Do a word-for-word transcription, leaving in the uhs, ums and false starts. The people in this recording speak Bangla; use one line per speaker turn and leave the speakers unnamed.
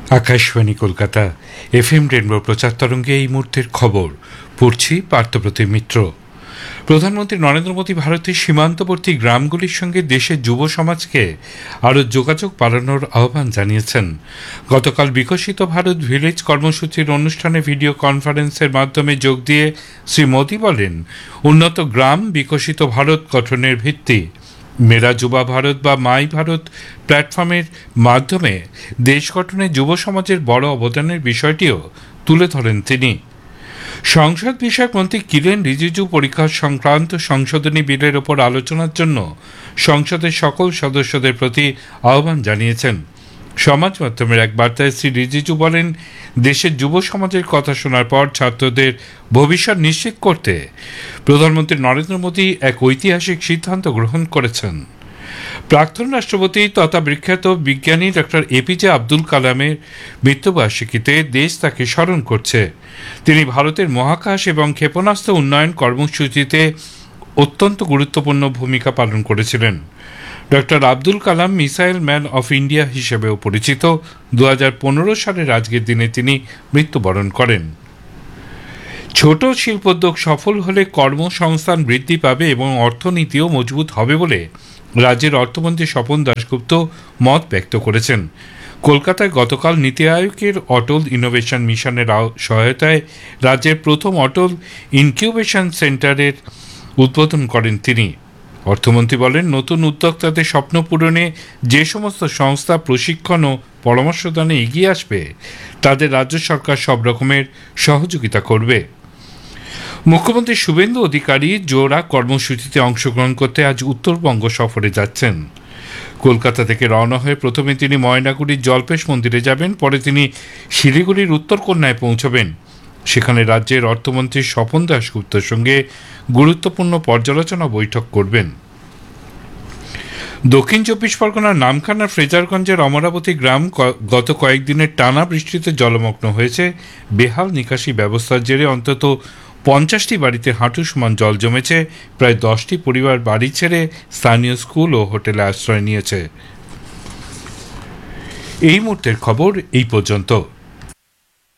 আকাশবাণী কলকাতা এফএম রেনবো প্রচার তরঙ্গে এই মুহূর্তের খবর পড়ছি পার্থপ্রতিম মিত্র। প্রধানমন্ত্রী নরেন্দ্র মোদী ভারতের সীমান্তবর্তী গ্রামগুলির সঙ্গে দেশের যুব সমাজকে আরও যোগাযোগ বাড়ানোর আহ্বান জানিয়েছেন। গতকাল বিকশিত ভারত ভিলেজ কর্মসূচির অনুষ্ঠানে ভিডিও কনফারেন্সের মাধ্যমে যোগ দিয়ে শ্রী মোদী বলেন, উন্নত গ্রাম বিকশিত ভারত গঠনের ভিত্তি। মেরা যুবা ভারত বা মাই ভারত প্ল্যাটফর্মের মাধ্যমে দেশ গঠনে যুব সমাজের বড় অবদানের বিষয়টিও তুলে ধরেন তিনি। সংসদ বিষয়ক মন্ত্রী কিরেন রিজিজু পরীক্ষা সংক্রান্ত সংশোধনী বিলের ওপর আলোচনার জন্য সংসদের সকল সদস্যদের প্রতি আহ্বান জানিয়েছেন। সমাজ মাধ্যমের এক বার্তায় শ্রী রিজিজু বলেন, দেশের যুব সমাজের কথা শোনার পর ছাত্রদের ভবিষ্যৎ নিশ্চিত করতে প্রধানমন্ত্রী নরেন্দ্র মোদী এক ঐতিহাসিক সিদ্ধান্ত গ্রহণ করেছেন। প্রাক্তন রাষ্ট্রপতি তথা বিখ্যাত বিজ্ঞানী ডক্টর এপিজে আব্দুল কালামের মৃত্যুবার্ষিকীতে দেশ তাকে স্মরণ করছে। তিনি ভারতের মহাকাশ এবং ক্ষেপণাস্ত্র উন্নয়ন কর্মসূচিতে অত্যন্ত গুরুত্বপূর্ণ ভূমিকা পালন করেছিলেন। Doctor Abdul Kalam missile man of India হিসেবেও পরিচিত। দু হাজার পনেরো সালের আজকের দিনে তিনি মৃত্যুবরণ করেন। ছোট শিল্পোদ্যোগ সফল হলে কর্মসংস্থান বৃদ্ধি পাবে এবং অর্থনীতিও মজবুত হবে বলে রাজ্যের অর্থমন্ত্রী স্বপন দাশগুপ্ত মত ব্যক্ত করেছেন। কলকাতায় গতকাল নীতি আয়োগের অটল ইনোভেশন মিশনের সহায়তায় রাজ্যের প্রথম অটল ইনকিউবেশন সেন্টারের উদ্বোধন করেন তিনি। অর্থমন্ত্রী বলেন, নতুন উদ্যোক্তাদের স্বপ্ন পূরণে যে সমস্ত সংস্থা প্রশিক্ষণ ও পরামর্শদানে এগিয়ে আসবে তাদের রাজ্য সরকার সব রকমের সহযোগিতা করবে। মুখ্যমন্ত্রী শুভেন্দু অধিকারী জোড়া কর্মসূচিতে অংশগ্রহণ করতে আজ উত্তরবঙ্গ সফরে যাচ্ছেন। কলকাতা থেকে রওনা হয়ে প্রথমে তিনি ময়নাগুড়ির জল্পেশ মন্দিরে যাবেন, পরে তিনি শিলিগুড়ির উত্তরকন্যায় পৌঁছবেন। সেখানে রাজ্যের অর্থমন্ত্রী স্বপন দাশগুপ্তের সঙ্গে গুরুত্বপূর্ণ পর্যালোচনা বৈঠক করবেন। দক্ষিণ চব্বিশ পরগনার নামখানার ফ্রেজারগঞ্জের অমরাবতী গ্রাম গত কয়েকদিনের টানা বৃষ্টিতে জলমগ্ন হয়েছে। বেহাল নিকাশি ব্যবস্থার জেরে অন্তত পঞ্চাশটি বাড়িতে হাঁটু সমান জল জমেছে। প্রায় দশটি পরিবার বাড়ি ছেড়ে স্থানীয় স্কুল ও হোটেলে আশ্রয় নিয়েছে। এই মুহূর্তের খবর এই পর্যন্ত।